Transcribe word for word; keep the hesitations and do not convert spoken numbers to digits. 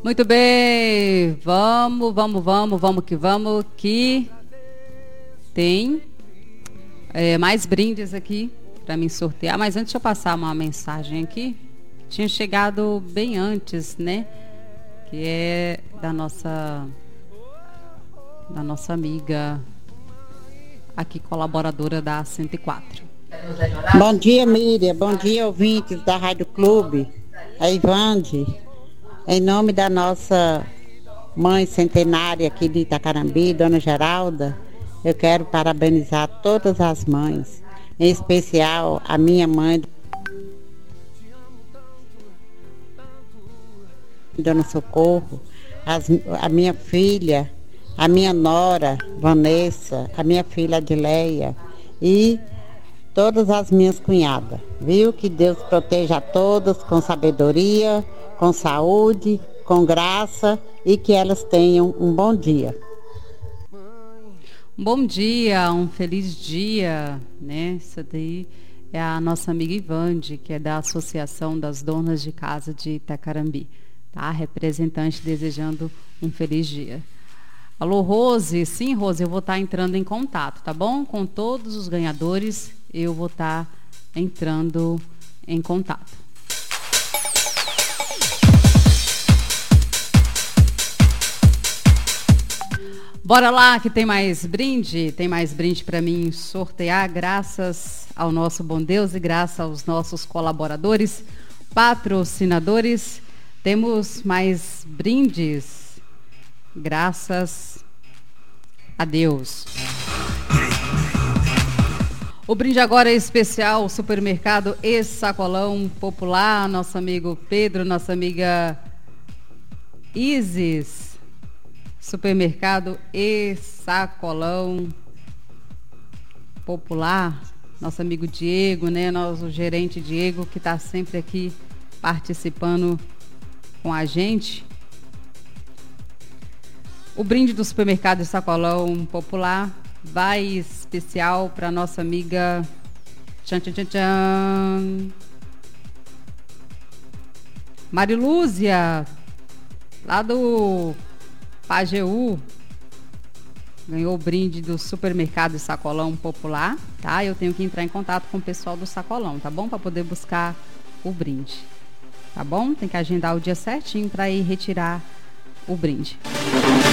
Muito bem, vamos, vamos, vamos, vamos que vamos, que tem é, mais brindes aqui para mim sortear, mas antes deixa eu passar uma mensagem aqui, tinha chegado bem antes, né, que é da nossa, da nossa amiga aqui, colaboradora da cento e quatro. Bom dia, Miriam, bom dia, ouvintes da Rádio Clube, a Ivande. Em nome da nossa mãe centenária aqui de Itacarambi, Dona Geralda, eu quero parabenizar todas as mães, em especial a minha mãe, Dona Socorro, as, a minha filha, a minha nora, Vanessa, a minha filha Adileia e todas as minhas cunhadas, viu? Que Deus proteja a todas com sabedoria, com saúde, com graça e que elas tenham um bom dia. Um bom dia, um feliz dia, né? Isso daí é a nossa amiga Ivande, que é da Associação das Donas de Casa de Itacarambi, tá? Representante desejando um feliz dia. Alô, Rose? Sim, Rose, eu vou estar entrando em contato, tá bom? Com todos os ganhadores, eu vou estar entrando em contato. Bora lá que tem mais brinde, tem mais brinde para mim sortear, graças ao nosso bom Deus e graças aos nossos colaboradores, patrocinadores. Temos mais brindes, graças a Deus. O brinde agora é especial, Supermercado e Sacolão Popular, nosso amigo Pedro, nossa amiga Isis. Supermercado e Sacolão Popular, nosso amigo Diego, né? Nosso gerente Diego, que está sempre aqui participando com a gente. O brinde do Supermercado e Sacolão Popular vai especial para nossa amiga tchan, tchan, tchan, tchan, Marilúzia, lá do Pajeú, ganhou o brinde do Supermercado e Sacolão Popular, tá? Eu tenho que entrar em contato com o pessoal do Sacolão, tá bom? Para poder buscar o brinde, tá bom? Tem que agendar o dia certinho para ir retirar o brinde.